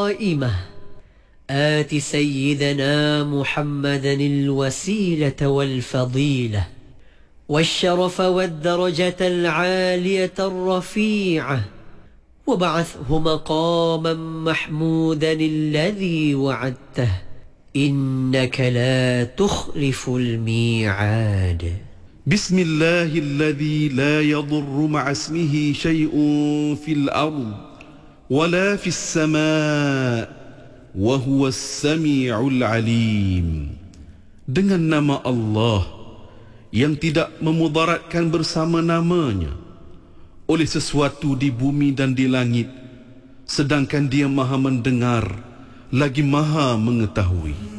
قائمة آت سيدنا محمدا الوسيلة والفضيلة والشرف والدرجة العالية الرفيعة وابعثه مقاما محمودا الذي وعدته إنك لا تخلف الميعاد. بسم الله الذي لا يضر مع اسمه شيء في الأرض ولا في السماء وهو السميع العليم. Dengan nama Allah yang tidak memudaratkan bersama namanya oleh sesuatu di bumi dan di langit, sedangkan Dia Maha mendengar lagi Maha mengetahui.